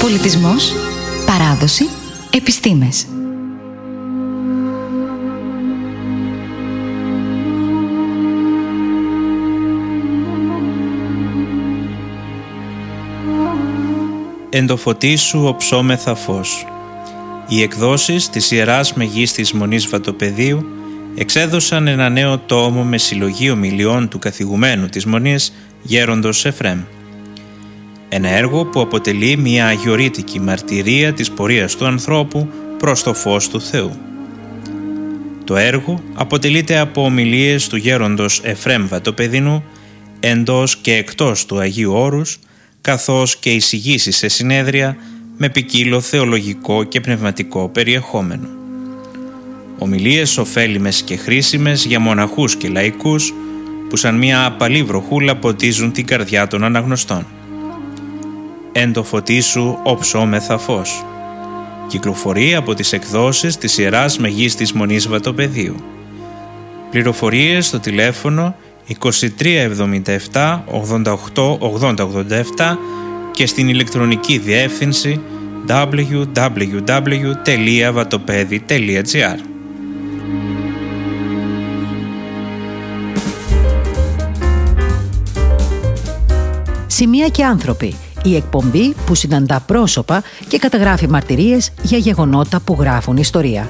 Πολιτισμός, παράδοση, επιστήμες. Εν το φωτί σου οψόμεθα φως. Οι εκδόσεις της Ιεράς Μεγίστης Μονής Βατοπεδίου εξέδωσαν ένα νέο τόμο με συλλογή ομιλιών του καθηγουμένου της Μονής, Γέροντος Εφρέμ. Ένα έργο που αποτελεί μια αγιορείτικη μαρτυρία της πορείας του ανθρώπου προς το φως του Θεού. Το έργο αποτελείται από ομιλίες του Γέροντος Εφρέμ Βατοπεδινού εντός και εκτός του Αγίου Όρους, καθώς και εισηγήσεις σε συνέδρια με ποικίλο θεολογικό και πνευματικό περιεχόμενο. Ομιλίες ωφέλιμες και χρήσιμες για μοναχούς και λαϊκούς που σαν μια απαλή βροχούλα ποτίζουν την καρδιά των αναγνωστών. Εν το φωτί σου οψόμεθα φως. Κυκλοφορεί από τις εκδόσεις της Ιεράς Μεγίστης Μονής Βατοπεδίου. Πληροφορίες στο τηλέφωνο 2377 88 8087 και στην ηλεκτρονική διεύθυνση www.vatopedi.gr. Σημεία και άνθρωποι. Η εκπομπή που συναντά πρόσωπα και καταγράφει μαρτυρίες για γεγονότα που γράφουν ιστορία.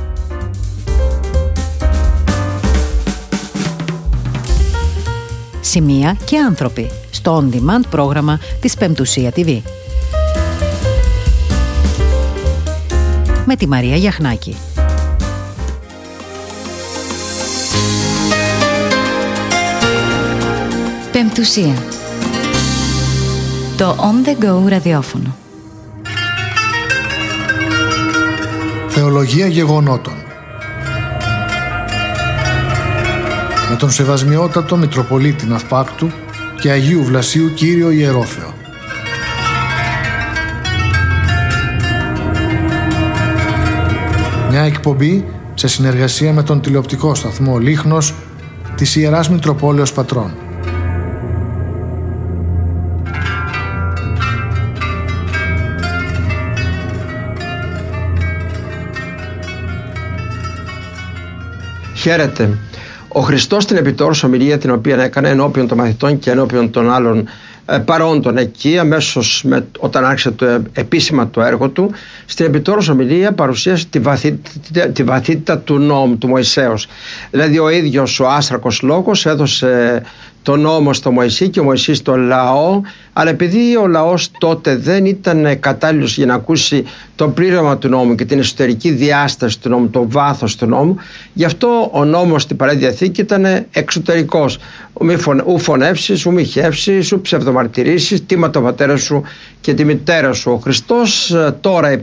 Σημεία και άνθρωποι στο on-demand πρόγραμμα της Πεμπτουσία TV. Με τη Μαρία Γιαχνάκη. Πεμπτουσία. Το On The Go ραδιόφωνο. Θεολογία γεγονότων. Με τον Σεβασμιότατο Μητροπολίτη Ναυπάκτου και Αγίου Βλασίου Κύριο Ιερόφεο. Μια εκπομπή σε συνεργασία με τον τηλεοπτικό σταθμό Λίχνος της Ιεράς Μητροπόλεως Πατρών. Χαίρετε. Ο Χριστός στην επιτόρους ομιλία την οποία έκανε ενώπιον των μαθητών και ενώπιον των άλλων παρόντων εκεί, αμέσως όταν άρχισε επίσημα το έργο του, στην επιτόρους ομιλία παρουσίασε τη βαθύτητα του νόμου του Μωυσέως. Δηλαδή ο ίδιος ο άστρακος λόγος έδωσε το νόμο στο Μωυσή και ο Μωυσής στο λαό, αλλά επειδή ο λαός τότε δεν ήταν κατάλληλος για να ακούσει το πλήρωμα του νόμου και την εσωτερική διάσταση του νόμου, το βάθος του νόμου, γι' αυτό ο νόμος στην Παλαιά Διαθήκη ήταν εξωτερικός. Ου φωνεύσεις, ου μη χεύσεις, ου ψευδομαρτυρήσεις, τίμα τον πατέρα σου και τη μητέρα σου. Ο Χριστός τώρα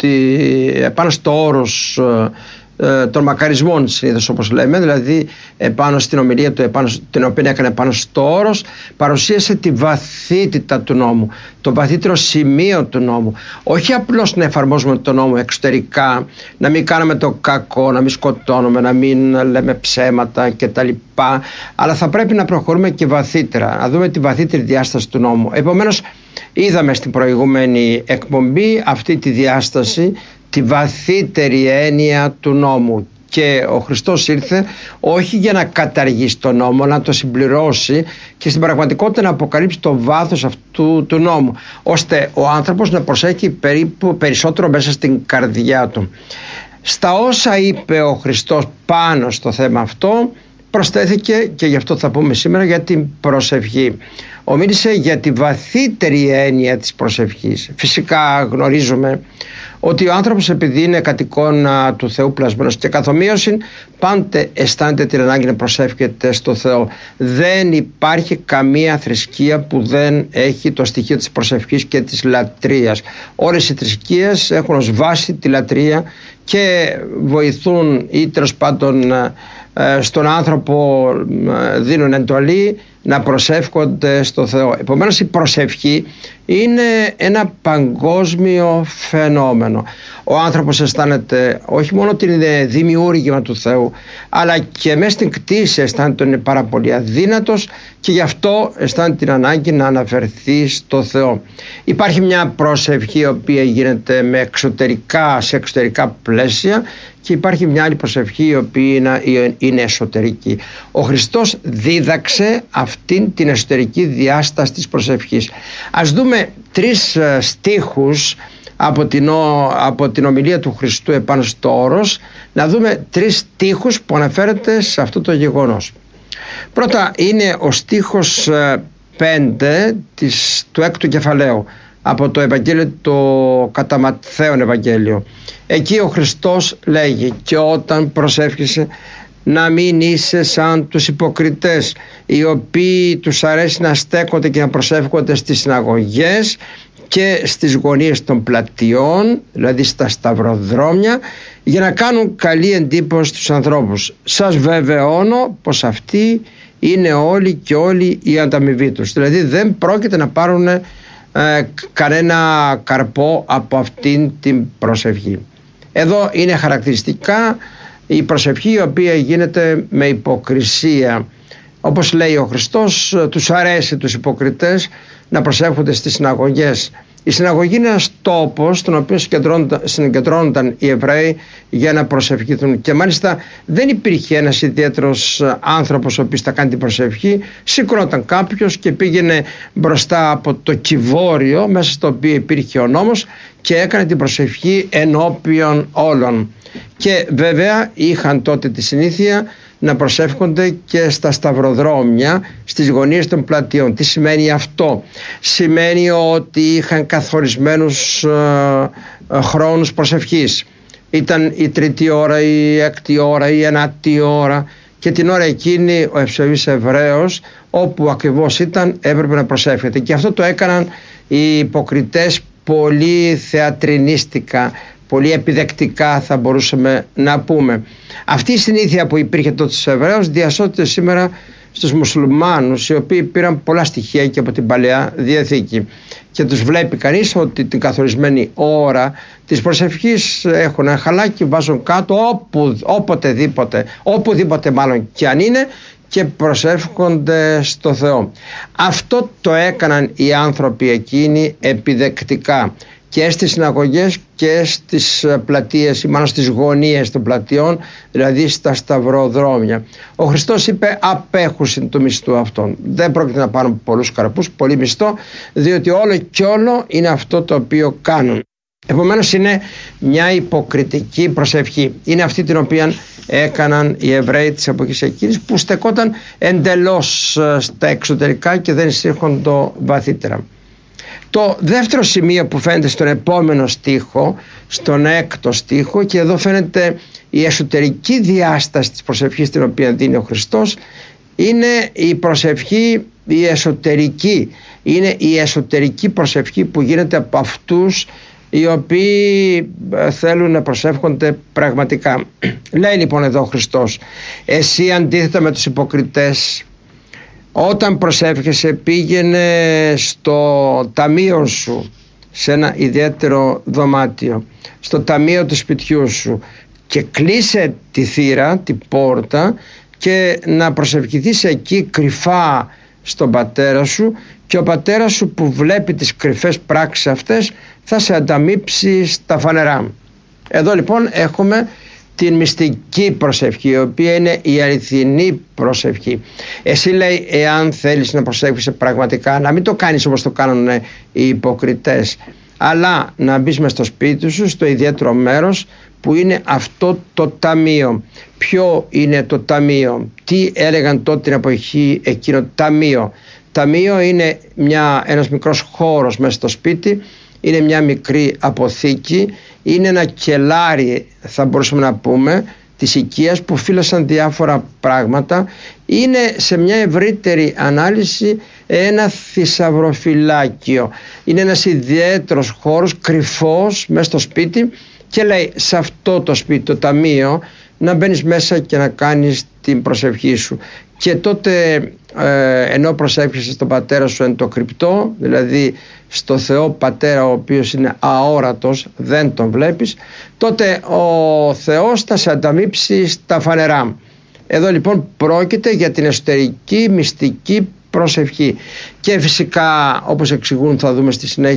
επάνω στο όρος των μακαρισμών, συνήθως όπως λέμε, δηλαδή επάνω στην ομιλία του, την οποία έκανε πάνω στο όρος, παρουσίασε τη βαθύτητα του νόμου, το βαθύτερο σημείο του νόμου. Όχι απλώς να εφαρμόζουμε τον νόμο εξωτερικά, να μην κάνουμε το κακό, να μην σκοτώνουμε, να μην λέμε ψέματα κτλ., αλλά θα πρέπει να προχωρούμε και βαθύτερα, να δούμε τη βαθύτερη διάσταση του νόμου. Επομένως, είδαμε στην προηγούμενη εκπομπή αυτή τη διάσταση, τη βαθύτερη έννοια του νόμου, και ο Χριστός ήρθε όχι για να καταργήσει τον νόμο, να το συμπληρώσει και στην πραγματικότητα να αποκαλύψει το βάθος αυτού του νόμου, ώστε ο άνθρωπος να προσέχει περίπου περισσότερο μέσα στην καρδιά του. Στα όσα είπε ο Χριστός πάνω στο θέμα αυτό προσθέθηκε, και γι' αυτό θα πούμε σήμερα, για την προσευχή. Ομίλησε για τη βαθύτερη έννοια της προσευχής. Φυσικά γνωρίζουμε ότι ο άνθρωπος, επειδή είναι κατ' εικόνα του Θεού πλασμένος και καθομοίωση, πάντοτε αισθάνεται την ανάγκη να προσεύχεται στο Θεό. Δεν υπάρχει καμία θρησκεία που δεν έχει το στοιχείο της προσευχής και της λατρείας. Όλες οι θρησκείες έχουν ως βάση τη λατρεία και βοηθούν, ή τέλος πάντων στον άνθρωπο δίνουν εντολή να προσεύχονται στο Θεό. Επομένως, η προσευχή είναι ένα παγκόσμιο φαινόμενο. Ο άνθρωπος αισθάνεται όχι μόνο ότι είναι δημιούργημα του Θεού, αλλά και μέσα στην κτήση αισθάνεται ότι είναι πάρα πολύ αδύνατος και γι' αυτό αισθάνεται την ανάγκη να αναφερθεί στο Θεό. Υπάρχει μια προσευχή η οποία γίνεται σε εξωτερικά πλαίσια και υπάρχει μια άλλη προσευχή η οποία είναι εσωτερική. Ο Χριστός δίδαξε αυτήν την εσωτερική διάσταση της προσευχής. Ας δούμε 3 στίχους από την ομιλία του Χριστού επάνω στο όρος, να δούμε 3 στίχους που αναφέρεται σε αυτό το γεγονός. Πρώτα είναι ο στίχος 5 του 6ου κεφαλαίου από το Ευαγγέλιο, το κατά Ματθαίον Ευαγγέλιο. Εκεί ο Χριστός λέγει: «Και όταν προσεύχεσαι, να μην είσαι σαν τους υποκριτές, οι οποίοι τους αρέσει να στέκονται και να προσεύχονται στις συναγωγές και στις γωνίες των πλατιών», δηλαδή στα σταυροδρόμια, «για να κάνουν καλή εντύπωση στους ανθρώπους. Σας βεβαιώνω πως αυτοί είναι όλοι και όλοι οι ανταμοιβοί τους». Δηλαδή δεν πρόκειται να πάρουν κανένα καρπό από αυτήν την προσευχή. Εδώ είναι χαρακτηριστικά η προσευχή η οποία γίνεται με υποκρισία. Όπως λέει ο Χριστός, τους αρέσει τους υποκριτές να προσεύχονται στις συναγωγές. Η συναγωγή είναι ένας τόπος στον οποίο συγκεντρώνονταν οι Εβραίοι για να προσευχηθούν, και μάλιστα δεν υπήρχε ένας ιδιαίτερος άνθρωπος ο οποίος θα κάνει την προσευχή. Σηκωνόταν κάποιος και πήγαινε μπροστά από το κυβόριο μέσα στο οποίο υπήρχε ο νόμος και έκανε την προσευχή ενώπιον όλων. Και βέβαια είχαν τότε τη συνήθεια να προσεύχονται και στα σταυροδρόμια, στις γωνίες των πλατιών. Τι σημαίνει αυτό? Σημαίνει ότι είχαν καθορισμένους χρόνους προσευχής. Ήταν η 3η ώρα, η 6η ώρα, η 9η ώρα, και την ώρα εκείνη ο ευσεβής Εβραίος, όπου ακριβώς ήταν, έπρεπε να προσεύχεται. Και αυτό το έκαναν οι υποκριτές πολύ θεατρινίστικα, πολύ επιδεκτικά θα μπορούσαμε να πούμε. Αυτή η συνήθεια που υπήρχε τότε στους Εβραίους διασώζεται σήμερα στους μουσουλμάνους, οι οποίοι πήραν πολλά στοιχεία και από την Παλαιά Διαθήκη, και τους βλέπει κανείς ότι την καθορισμένη ώρα της προσευχής έχουν ένα χαλάκι, βάζουν κάτω οπουδήποτε μάλλον και αν είναι, και προσεύχονται στο Θεό. Αυτό το έκαναν οι άνθρωποι εκείνοι επιδεκτικά και στις συναγωγές και στις πλατείες, ή μάλλον στις γωνίες των πλατειών, δηλαδή στα σταυροδρόμια. Ο Χριστός είπε: «Απέχουσιν του μισθού αυτών». Δεν πρόκειται να πάρουν πολλούς καρπούς, πολύ μισθό, διότι όλο και όλο είναι αυτό το οποίο κάνουν. Επομένως είναι μια υποκριτική προσευχή. Είναι αυτή την οποία έκαναν οι Εβραίοι της εποχής εκείνης, που στεκόταν εντελώς στα εξωτερικά και δεν εισήρχονται βαθύτερα. Το δεύτερο σημείο που φαίνεται στον επόμενο στίχο, στον 6ο στίχο, και εδώ φαίνεται η εσωτερική διάσταση της προσευχής την οποία δίνει ο Χριστός, είναι η προσευχή η εσωτερική. Είναι η εσωτερική προσευχή που γίνεται από αυτούς οι οποίοι θέλουν να προσεύχονται πραγματικά. Λέει λοιπόν εδώ ο Χριστός: «Εσύ αντίθετα με τους υποκριτές, όταν προσεύχεσαι, πήγαινε στο ταμείο σου, σε ένα ιδιαίτερο δωμάτιο, στο ταμείο του σπιτιού σου, και κλείσε τη θύρα, την πόρτα, και να προσευχηθείς εκεί κρυφά στον πατέρα σου, και ο πατέρας σου που βλέπει τις κρυφές πράξεις αυτές θα σε ανταμείψει στα φανερά». Εδώ λοιπόν έχουμε την μυστική προσευχή, η οποία είναι η αληθινή προσευχή. Εσύ, λέει, εάν θέλεις να προσεύχεσαι πραγματικά, να μην το κάνεις όπως το κάνουν οι υποκριτές, αλλά να μπεις μες στο σπίτι σου, στο ιδιαίτερο μέρος που είναι αυτό το ταμείο. Ποιο είναι το ταμείο? Τι έλεγαν τότε την εποχή εκείνο? Ταμείο. Ταμείο είναι ένας μικρός χώρος μέσα στο σπίτι, είναι μια μικρή αποθήκη, είναι ένα κελάρι, θα μπορούσαμε να πούμε, της οικίας, που φύλασαν διάφορα πράγματα. Είναι σε μια ευρύτερη ανάλυση ένα θησαυροφυλάκιο. Είναι ένας ιδιαίτερος χώρος, κρυφός μέσα στο σπίτι, και λέει σε αυτό το σπίτι, το ταμείο, να μπαίνεις μέσα και να κάνεις την προσευχή σου. Και τότε ενώ προσεύχεσαι στον πατέρα σου εν το κρυπτό, δηλαδή στο Θεό Πατέρα, ο οποίος είναι αόρατος, δεν τον βλέπεις, τότε ο Θεός θα σε ανταμείψει στα φανερά. Εδώ λοιπόν πρόκειται για την εσωτερική μυστική προσευχή. Και φυσικά, όπως εξηγούν, θα δούμε στη συνέχεια,